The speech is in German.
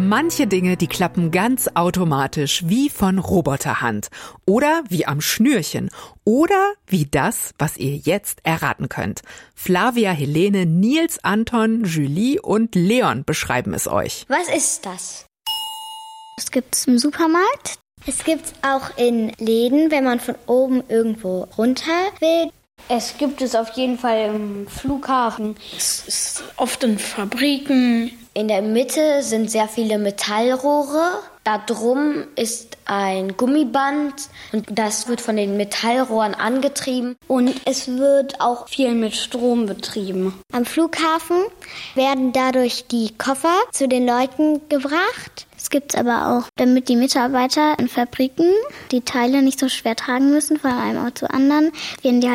Manche Dinge, die klappen ganz automatisch, wie von Roboterhand. Oder wie am Schnürchen. Oder wie das, was ihr jetzt erraten könnt. Flavia, Helene, Nils, Anton, Julie und Leon beschreiben es euch. Was ist das? Es gibt's im Supermarkt. Es gibt's auch in Läden, wenn man von oben irgendwo runter will. Es gibt es auf jeden Fall im Flughafen. Es ist oft in Fabriken. In der Mitte sind sehr viele Metallrohre. Da drum ist ein Gummiband und das wird von den Metallrohren angetrieben. Und es wird auch viel mit Strom betrieben. Am Flughafen werden dadurch die Koffer zu den Leuten gebracht. Es gibt es aber auch, damit die Mitarbeiter in Fabriken die Teile nicht so schwer tragen müssen von einem Ort zu anderen, werden die halt